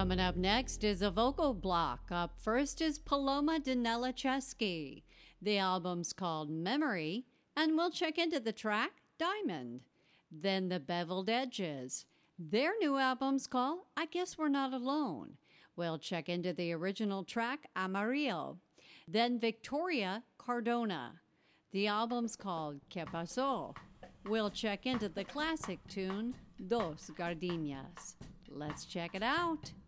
Coming up next is a vocal block. Up first is Paloma Dinella Chesky. The album's called Memory, and we'll check into the track Diamond. Then the Beveled Edges. Their new album's called I Guess We're Not Alone. We'll check into the original track Amarillo. Then Victoria Cardona. The album's called Que Pasó. We'll check into the classic tune Dos Gardenias. Let's check it out.